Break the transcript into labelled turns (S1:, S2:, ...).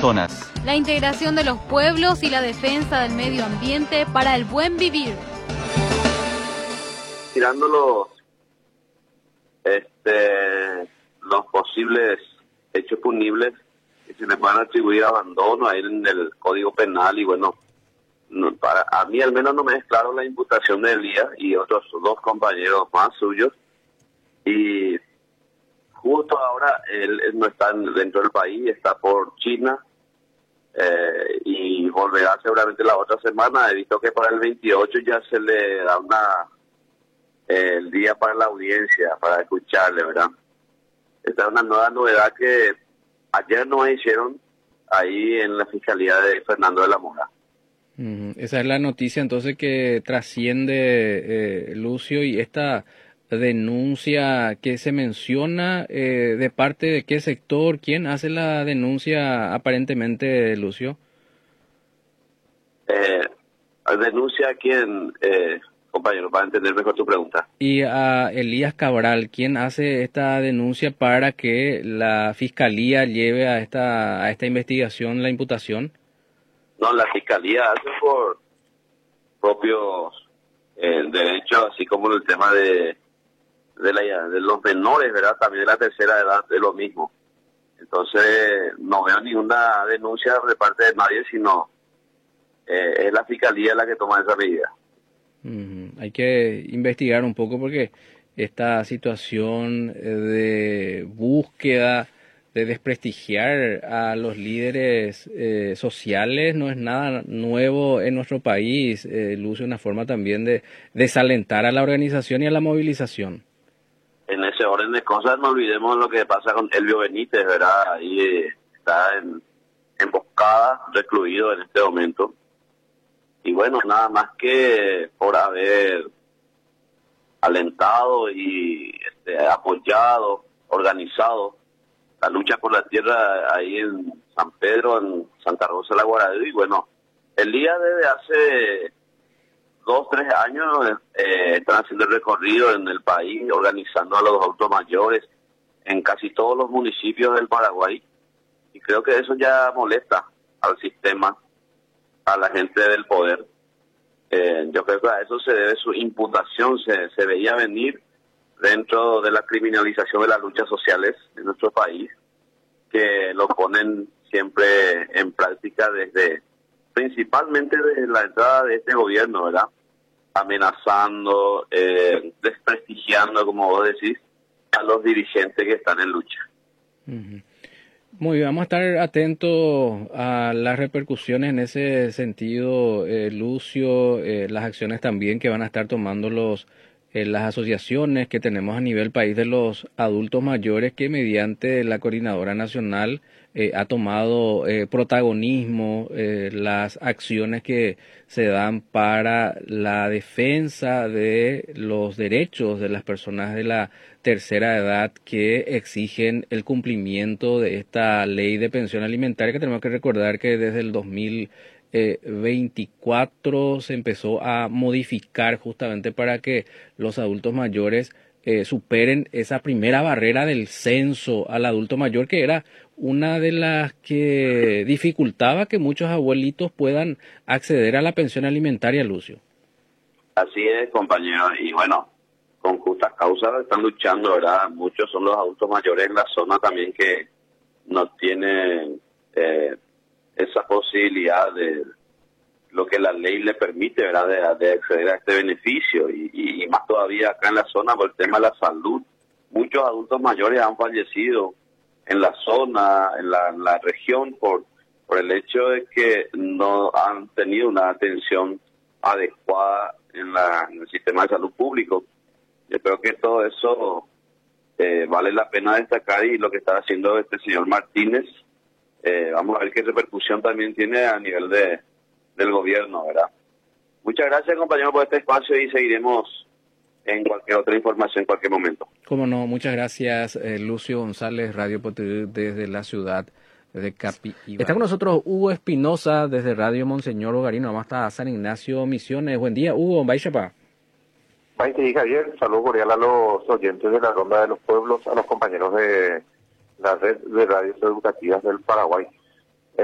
S1: personas.
S2: La integración de los pueblos y la defensa del medio ambiente para el buen vivir.
S3: Tirando los posibles hechos punibles que se le puedan atribuir abandono ahí en el Código Penal, y bueno, a mí al menos no me es claro la imputación de Elías y otros dos compañeros más suyos, y justo ahora él no está dentro del país, está por China, y volverá seguramente la otra semana. He visto que para el 28 ya se le da el día para la audiencia, para escucharle, ¿verdad? Esta es una nueva novedad que ayer nos hicieron ahí en la Fiscalía de Fernando de la Mora.
S4: Esa es la noticia entonces que trasciende, Lucio, y esta denuncia que se menciona, ¿de parte de qué sector? ¿Quién hace la denuncia aparentemente, Lucio?
S3: Denuncia a quién, compañero, para entender mejor tu pregunta.
S4: Y a Elías Cabral, ¿quién hace esta denuncia para que la Fiscalía lleve a esta investigación la imputación?
S3: No, la Fiscalía hace por propios derechos, así como el tema de los menores, ¿verdad? También de la tercera edad, es lo mismo. Entonces, no veo ninguna denuncia de parte de nadie, sino es la Fiscalía la que toma esa medida.
S4: Hay que investigar un poco porque esta situación de búsqueda, de desprestigiar a los líderes sociales no es nada nuevo en nuestro país. Luce una forma también de desalentar a la organización y a la movilización.
S3: En ese orden de cosas, no olvidemos lo que pasa con Elvio Benítez, ¿verdad? Ahí está emboscada, recluido en este momento. Y bueno, nada más que por haber alentado y apoyado, organizado la lucha por la tierra ahí en San Pedro, en Santa Rosa de la Guaradí. Y bueno, el día desde hace 2-3 años están haciendo el recorrido en el país, organizando a los adultos mayores en casi todos los municipios del Paraguay. Y creo que eso ya molesta al sistema, a la gente del poder. Yo creo que a eso se debe su imputación, se veía venir dentro de la criminalización de las luchas sociales en nuestro país, que lo ponen siempre en práctica principalmente desde la entrada de este gobierno, ¿verdad? Amenazando, desprestigiando, como vos decís, a los dirigentes que están en lucha.
S4: Muy bien, vamos a estar atentos a las repercusiones en ese sentido, Lucio, las acciones también que van a estar tomando las asociaciones que tenemos a nivel país de los adultos mayores, que mediante la Coordinadora Nacional ha tomado protagonismo, las acciones que se dan para la defensa de los derechos de las personas de la tercera edad, que exigen el cumplimiento de esta ley de pensión alimentaria, que tenemos que recordar que desde el 2024 se empezó a modificar justamente para que los adultos mayores superen esa primera barrera del censo al adulto mayor, que era una de las que dificultaba que muchos abuelitos puedan acceder a la pensión alimentaria, Lucio.
S3: Así es, compañero, y bueno, con justas causas están luchando, ¿verdad? Muchos son los adultos mayores en la zona también que no tienen esa posibilidad de lo que la ley le permite, ¿verdad? De acceder a este beneficio, y más todavía acá en la zona por el tema de la salud. Muchos adultos mayores han fallecido en la zona, en la región, por el hecho de que no han tenido una atención adecuada en el sistema de salud público. Yo creo que todo eso vale la pena destacar, y lo que está haciendo este señor Martínez, vamos a ver qué repercusión también tiene a nivel del gobierno, ¿verdad? Muchas gracias, compañero, por este espacio, y seguiremos en cualquier otra información en cualquier momento.
S4: Cómo no, muchas gracias, Lucio González, Radio Potidú desde la ciudad de Capibara. Está con nosotros Hugo Espinosa desde Radio Monseñor Ogarino, vamos hasta San Ignacio Misiones. Buen día, Hugo, Baixapa.
S5: Maite y Javier, saludo cordial a los oyentes de la Ronda de los Pueblos, a los compañeros de la red de radios educativas del Paraguay.